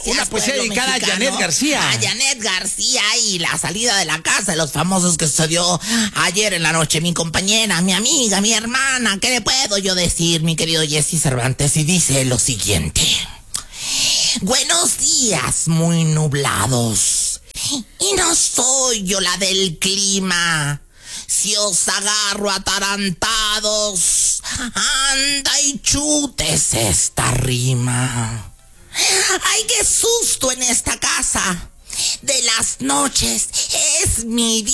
Una poesía dedicada a Janet García. A Janet García y la salida de la casa de los famosos que sucedió ayer en la noche. Mi compañera, mi amiga, mi hermana, ¿qué le puedo yo decir, mi querido Jesse Cervantes? Y dice lo siguiente. Buenos días, muy nublados. Y no soy yo la del clima. Si os agarro atarantados, anda y chutes esta rima. ¡Ay, qué susto en esta casa! De las noches es mi día.